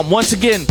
Once again,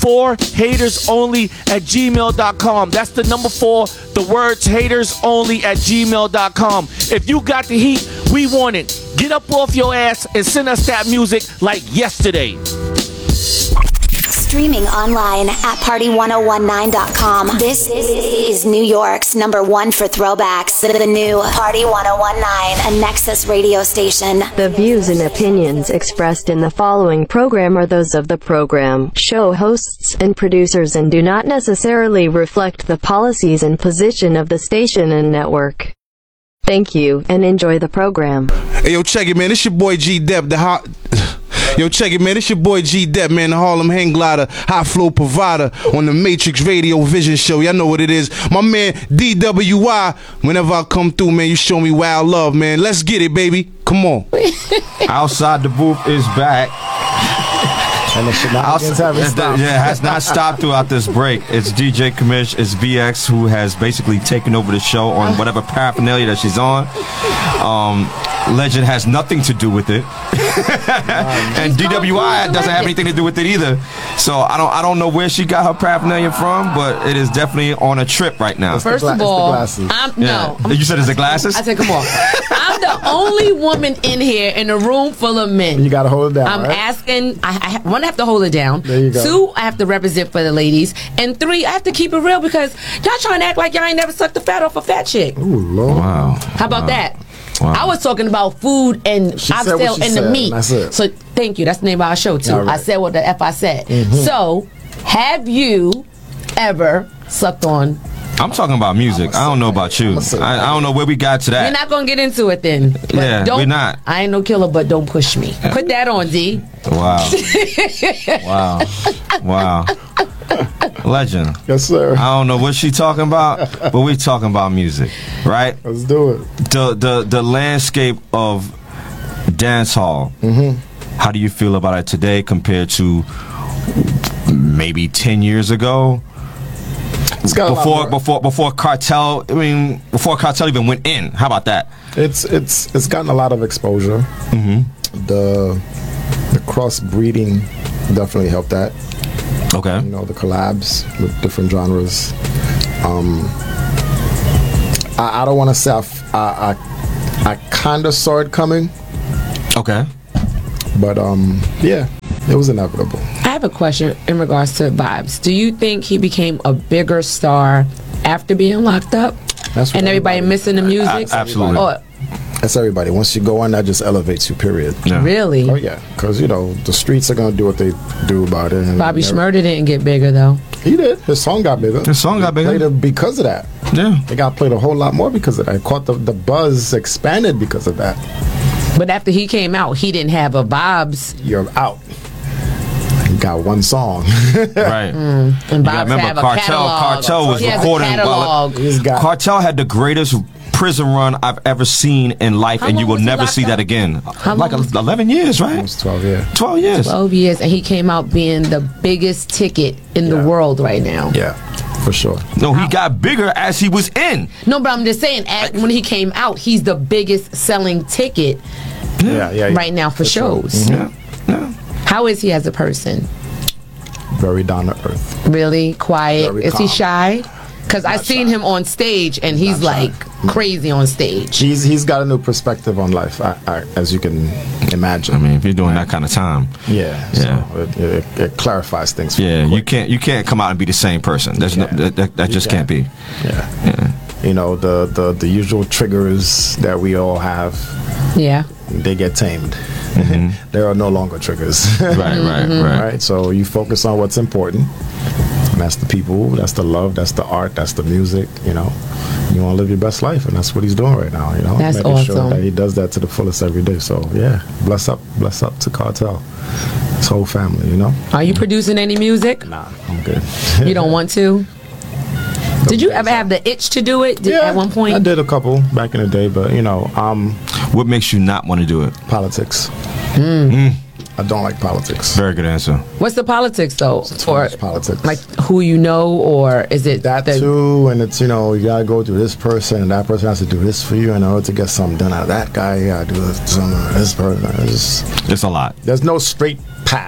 4hatersonly@gmail.com. That's the number 4, the words hatersonly@gmail.com. If you got the heat, we want it. Get up off your ass and send us that music like yesterday. Streaming online at party1019.com. This is New York's #1 for throwbacks. The new Party 1019, a Nexus radio station. The views and opinions expressed in the following program are those of the program, show hosts, and producers and do not necessarily reflect the policies and position of the station and network. Thank you, and enjoy the program. Hey, yo, check it, man. It's your boy G-Dep, Yo, check it, man. It's your boy G-Dep, man. The Harlem Hang Glider, high flow provider on the Matrix Radio Vision Show. Y'all know what it is. My man DWI. Whenever I come through, man, you show me wild love, man. Let's get it, baby. Come on. Outside the Booth is back. And the shenanigans haven't stopped. Yeah, has not stopped throughout this break. It's DJ Commish, it's VX who has basically taken over the show on whatever paraphernalia that she's on. Legend has nothing to do with it. And DWI doesn't have anything to do with it either. So I don't know where she got her paraphernalia from, but it is definitely on a trip right now. First of all, no. You said it's the glasses? I said, come on. I'm the only woman in here in a room full of men. You gotta hold it down. I'm asking. One, I have to hold it down. There you go. 2, I have to represent for the ladies, and 3, I have to keep it real because y'all trying to act like y'all ain't never sucked the fat off a fat chick. Ooh, Lord. Wow. How about that? Wow. I was talking about food and oxtail and the meat. So thank you. That's the name of our show too. Right. I said what the F I said. So, have you ever sucked on? I'm talking about music. I don't know about you. I don't know where we got to that. We're not gonna get into it then. But Yeah, we're not. I ain't no killer, but don't push me. Put that on, D. Wow. Wow. Legend. Yes, sir. I don't know what she talking about, but we talking about music, right? Let's do it. The landscape of dance hall. How do you feel about it today compared to maybe 10 years ago? It's got before Cartel. I mean, before Cartel even went in. How about that? It's gotten a lot of exposure. The crossbreeding definitely helped that. Okay. You know, the collabs with different genres. I don't want to say I kind of saw it coming. Okay. But yeah, it was inevitable. I have a question in regards to Vibes. Do you think he became a bigger star after being locked up? And everybody missing the music? Absolutely. That's everybody. Once you go on, that just elevates you, period. Yeah. Really? Oh, yeah. Because, you know, the streets are going to do what they do about it. And Bobby Shmurda didn't get bigger, though. He did. His song got bigger. His song got bigger? Played it because of that. Yeah. It got played a whole lot more because of that. It caught the buzz expanded because of that. But after he came out, he didn't have a Vibes. You're out. You got one song. Right. And Vibes remember, have a Cartel was he has recording. a catalog. Cartel had the greatest prison run I've ever seen in life, and you will never see that again. Like 11 years, right? Almost 12 years. 12 years. 12 years, and he came out being the biggest ticket in the world right now. Yeah, for sure. No, he got bigger as he was in. No, but I'm just saying, when he came out, he's the biggest selling ticket right now for shows. Yeah. How is he as a person? Very down to earth. Really quiet? Very is he calm. shy? Because I've seen him on stage, and he's like crazy on stage. He's got a new perspective on life, as you can imagine. I mean, if you're doing that kind of time, yeah. So it clarifies things. Yeah, you can't come out and be the same person. There's no that just can't be. Yeah. You know, the usual triggers that we all have. Yeah. They get tamed. There are no longer triggers. Right. So you focus on what's important. And that's the people, that's the love, that's the art, that's the music, you know. You want to live your best life, and that's what he's doing right now, you know. That's making sure awesome. that he does that to the fullest every day. So, yeah, bless up to Cartel. His whole family, you know. Are you producing any music? Nah, I'm good. You don't want to? Did you ever have the itch to do it at one point? I did a couple back in the day, but, you know. What makes you not want to do it? Politics. I don't like politics. Very good answer. What's the politics, though? Or politics, like who you know, or is it that too? And it's, you know, you gotta go through this person, and that person has to do this for you in order to get something done out of that guy. You gotta do something with this person. It's a lot. There's no straight path.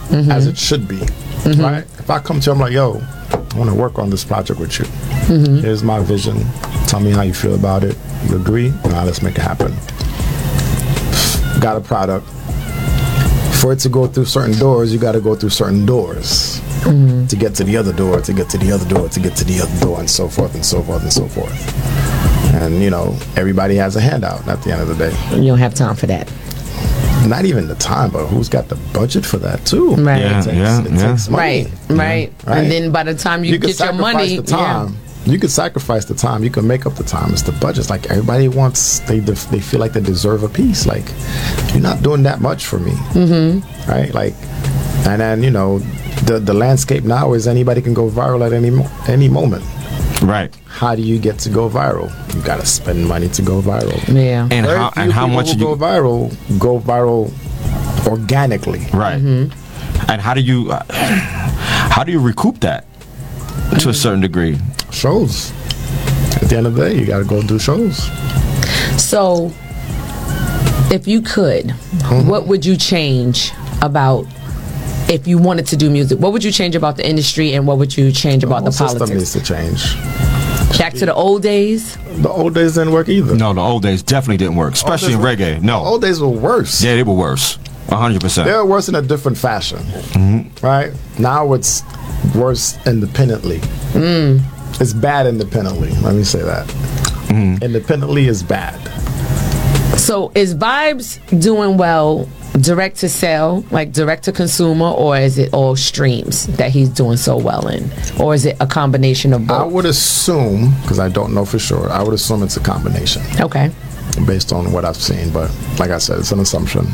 as it should be. Right? If I come to you, I'm like, yo, I want to work on this project with you. Here's my vision. Tell me how you feel about it. You agree? Now let's make it happen. Got a product. For it to go through certain doors, you got to go through certain doors to get to the other door, to get to the other door, to get to the other door, and so forth and so forth and so forth. And you know, everybody has a handout at the end of the day. You don't have time for that. Not even the time, but who's got the budget for that too? Right. It takes money. Right. And then by the time you could get your money, the time. You could sacrifice the time. You can make up the time. It's the budget. It's like everybody wants. They feel like they deserve a piece. Like, you're not doing that much for me, right? Like, and then you know, the landscape now is anybody can go viral at any moment. Right. How do you get to go viral? You got to spend money to go viral. Yeah. And how much you go viral organically. Right. And how do you recoup that to a certain degree? Shows. At the end of the day, you got to go do shows. So, if you could, what would you change about, if you wanted to do music, what would you change about the industry, and what would you change about the politics? The system needs to change. Back to the old days? The old days didn't work either. No, the old days definitely didn't work, especially in reggae. No. The old days were worse. Yeah, they were worse. 100%. They were worse in a different fashion. Right? Now it's worse independently. It's bad independently. Let me say that. Independently is bad. So is Vibes doing well direct to sell, like direct to consumer, or is it all streams that he's doing so well in? Or is it a combination of both? I would assume, because I don't know for sure, I would assume it's a combination. Okay. Based on what I've seen. But like I said, it's an assumption.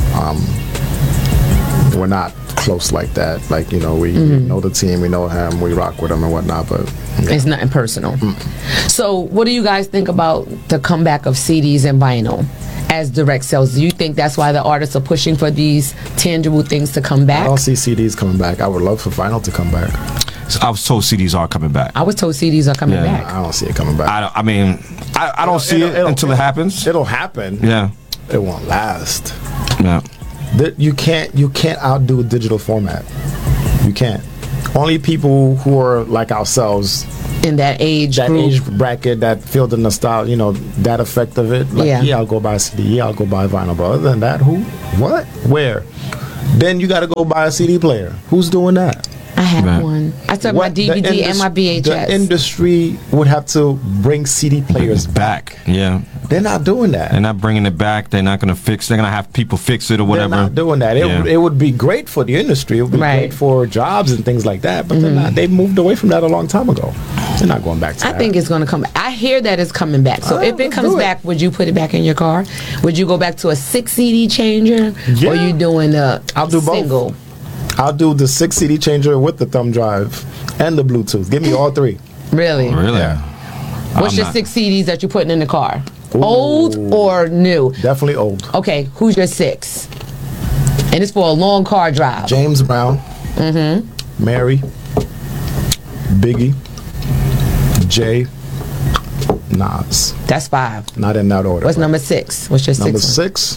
We're not close like that. Like, you know, we know the team, we know him, we rock with him and whatnot, but yeah. It's nothing personal. So what do you guys think about the comeback of CDs and vinyl as direct sales? Do you think that's why the artists are pushing for these tangible things to come back? I don't see CDs coming back. I would love for vinyl to come back. I was told CDs are coming back. I was told CDs are coming back. I don't see it coming back. I don't see it until it happens. It'll happen. Yeah. It won't last. Yeah. You can't outdo a digital format. You can't. Only people who are like ourselves in that age bracket that feel the nostalgia, you know, that effect of it. Like, yeah, I'll go buy a CD. Yeah, I'll go buy vinyl. But other than that, who? What? Where? Then you got to go buy a CD player. Who's doing that? I have one. I took my DVD and my VHS. The industry would have to bring CD players back. Yeah. They're not doing that. They're not bringing it back. They're not going to fix. They're going to have people fix it or whatever. They're not doing that. It would be great for the industry. It would be great for jobs and things like that. But they're not. They moved away from that a long time ago. They're not going back to that. I think it's going to come back. I hear that it's coming back. So if it comes back, would you put it back in your car? Would you go back to a 6 CD changer? Yeah. Or are you doing a single? Both. I'll do the 6 CD changer with the thumb drive and the Bluetooth. Give me all 3. Really? Really? Yeah. What's your 6 CDs that you're putting in the car? Ooh. Old or new? Definitely old. Okay, who's your 6? And it's for a long car drive. James Brown. Mary. Biggie. Jay. Nas. That's 5. Not in that order. What's number 6? What's your 6? Number 6.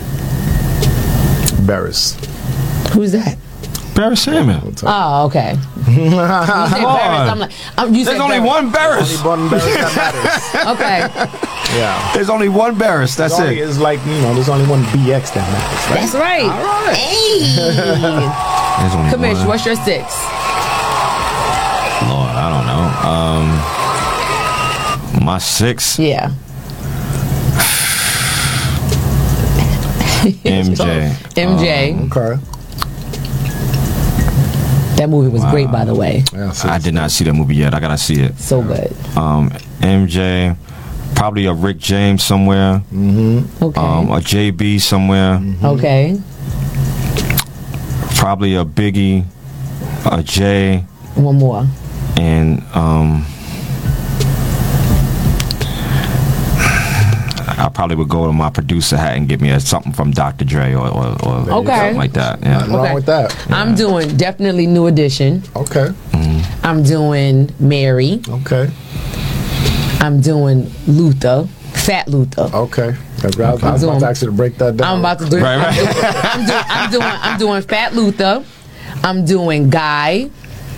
Barris. Who's that? Barris Salmon. Oh, okay. You said Barris. I'm like, there's only one Barris. Only one Barris that matters. Okay. Yeah. There's only one Barris. That's it. It's like, you know, there's only one BX that matters. Right? That's right. All right. Hey. Kamish, what's your 6? Lord, I don't know. My 6. Yeah. MJ. Okay. That movie was great, by the way. Yeah, I did not see that movie yet. I gotta see it. So good. MJ, probably a Rick James somewhere. Okay. A JB somewhere. Okay. Probably a Biggie, a J. One more. And I probably would go to my producer hat and get me something from Dr. Dre or something like that. Yeah. Nothing wrong with that. Yeah. I'm doing definitely New Edition. Okay. I'm doing Mary. Okay. I'm doing Luther, Fat Luther. Okay. I was about to actually break that down. I'm about to do. I'm doing Fat Luther. I'm doing Guy.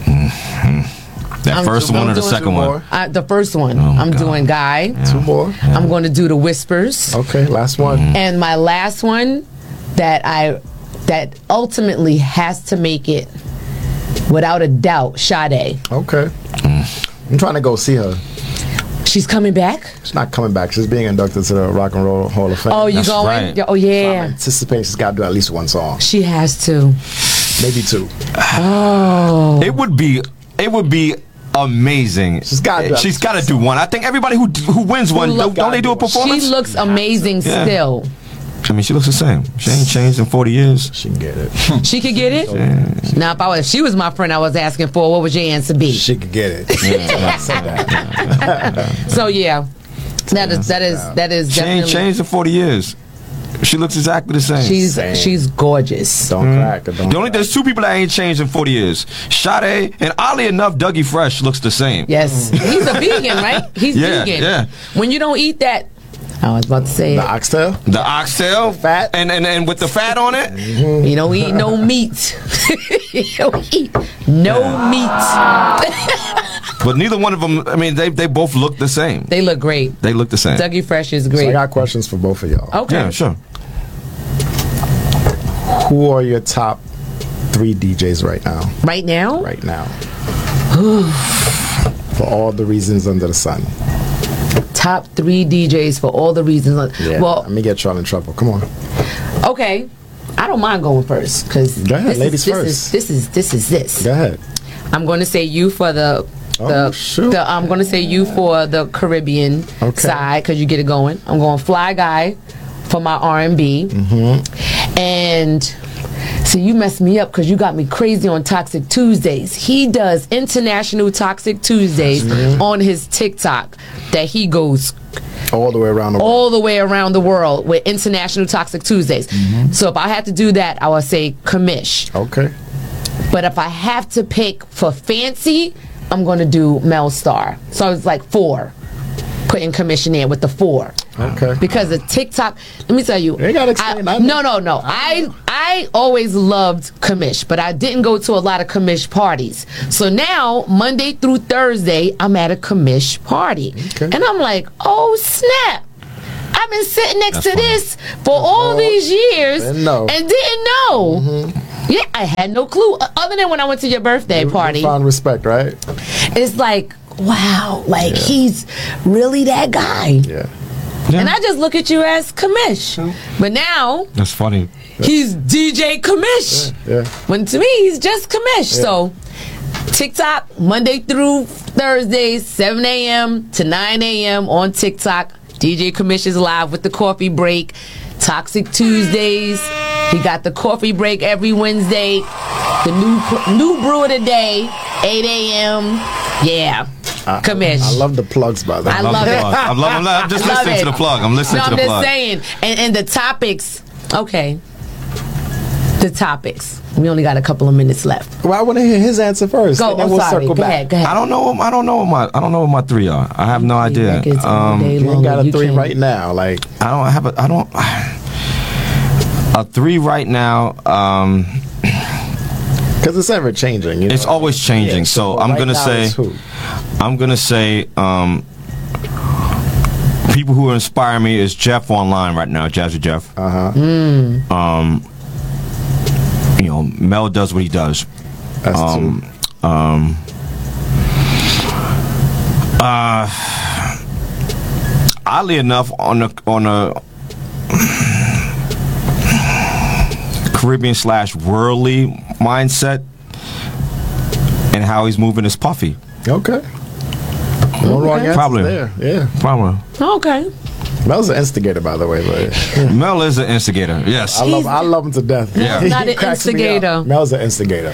That first one or the doing second one? The first one. Oh, I'm God. doing Guy. Two more. I'm going to do the Whispers. Okay, last one. And my last one that ultimately has to make it, without a doubt, Sade. Okay. I'm trying to go see her. She's coming back? She's not coming back. She's being inducted to the Rock and Roll Hall of Fame. Oh, you That's going? right. Oh, I'm yeah. anticipating she's got to do at least one song. She has to. Maybe two. Oh. It would be amazing. She's gotta do one. I think everybody who wins one, don't they do a performance? She looks amazing Yeah. still. I mean, she looks the same. She ain't changed in 40 years. She can get it. She could get it? Now, if she was my friend I was asking for, what would your answer be? She could get it. I said that. So, yeah. That is She definitely. ain't changed in 40 years. She looks exactly the same. She's gorgeous. Don't crack it. There's two people that ain't changed in 40 years. Sade, and oddly enough, Dougie Fresh looks the same. Yes. He's a vegan, right? He's Yeah, vegan. yeah. When you don't eat that, I was about to say The it. oxtail? The oxtail, Fat. and with the fat on it. You don't eat no meat. You don't eat no meat. But neither one of them. I mean, they both look the same. They look great. They look the same. Dougie Fresh is So I great. got questions for both of y'all. Okay. Yeah, sure. Who are your top 3 DJs right now? Right now? Right now. For all the reasons under the sun. Top 3 DJs for all the reasons. Yeah. Well, Let me get y'all in trouble. Come on. okay. I don't mind going first because Go ahead, ladies first. This is. Go ahead. I'm going to say you for the shoot. I'm going to say you for the Caribbean Okay. side because you get it going. I'm going Fly Guy for my R&B. Mm-hmm. And so you messed me up because you got me crazy on Toxic Tuesdays. He does International Toxic Tuesdays on his TikTok that he goes All the way around the world. all the way around the world with International Toxic Tuesdays. So if I had to do that, I would say Kamish. Okay. But if I have to pick for fancy, I'm going to do Mel Star. So it's like 4. Putting Kamish in with the 4. Okay. Because the TikTok, let me tell you. You gotta explain that. No. I always loved Kamish, but I didn't go to a lot of Kamish parties. So now, Monday through Thursday, I'm at a Kamish party. Okay. And I'm like, oh, snap. I've been sitting next to funny. this for all these years Didn't know. and didn't know. Yeah, I had no clue. Other than when I went to your birthday party. You found respect, right? It's like, wow, like he's really that guy. Yeah. And I just look at you as Kamish. But now That's funny. he's DJ Kamish. Yeah. When to me he's just Kamish. So TikTok, Monday through Thursdays, 7 a.m. to 9 a.m. on TikTok. DJ Kamish is live with the coffee break. Toxic Tuesdays. He got the coffee break every Wednesday. The new brew of the day, 8 a.m. Yeah. Kamish. I love the plugs, by the way. I love it. I'm just Love listening it. to the plug. I'm listening No, to I'm the just plug. saying. And the topics. Okay. The topics. We only got a couple of minutes left. Well, I want to hear his answer first. Go. and then I'm we'll sorry. circle Go back. ahead. Go ahead. I don't know what my 3 are. I have no idea. Like it's all day You ain't long got and a you 3 can- right now. Like, A 3 right now. because it's ever changing. You know? It's always changing. Yeah, so right I'm gonna now say, it's who? people who inspire me is Jeff online right now, Jazzy Jeff. You know, Mel does what he does. That's 2. Oddly enough, on a Caribbean / worldly mindset, and how he's moving his Puffy. Okay. No wrong answers Probably. there. Yeah. Probably. Okay. Mel's an instigator, by the way. But Mel is an instigator. Yes. I love him to death. Yeah. Mel's not He an cracks me up. instigator. Mel's an instigator.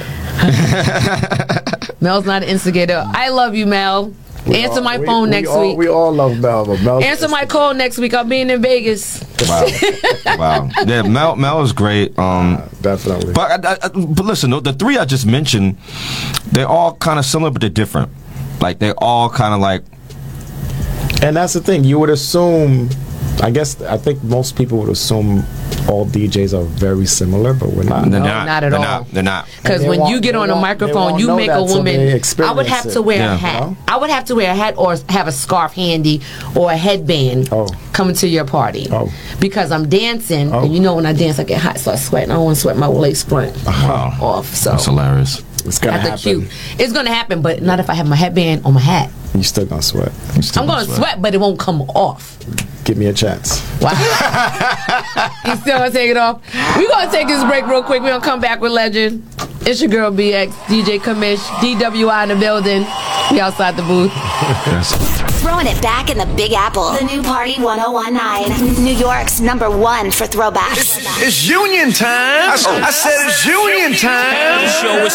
Mel's not an instigator. I love you, Mel. Answer my phone next week. We all love Mel, but Mel's Answer my call next week. I'll be in Vegas. Wow. Wow. Yeah, Mel is great. definitely. But listen, the 3 I just mentioned, they're all kind of similar, but they're different. Like, they're all kind of like, And that's the thing. You would assume I think most people would assume all DJs are very similar, but we're not. They're No, not. not at They're all. Not. They're not. Because And they when you won't- get they on a won't- they microphone, won't you know make that a till woman. they I experience would have it. to wear Yeah. a hat. You know? I would have to wear a hat or have a scarf handy or a headband Oh. coming to your party. Oh. Because I'm dancing, Oh. and you know when I dance, I get hot, so I sweat. And I don't want to sweat my lace front off. So That's hilarious. It's gonna that's happen. cute. It's gonna happen, but not if I have my headband on my hat. You still gonna sweat. I'm gonna sweat, but it won't come off. Give me a chance. Wow. You still gonna take it off? We're gonna take this break real quick. We're gonna come back with Legend. It's your girl BX, DJ Kamish, DWI in the building. We outside the booth. Throwing it back in the Big Apple. The new Party 101.9. New York's #1 for throwbacks. It's union time. I said it's union time. The show is